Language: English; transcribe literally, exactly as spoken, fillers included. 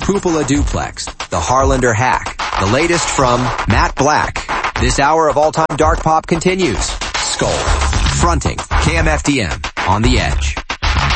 Poopala Duplex, the Harlander hack, the latest from Matt Black. This hour of all-time dark pop continues. Skull, fronting K M F D M on the Edge.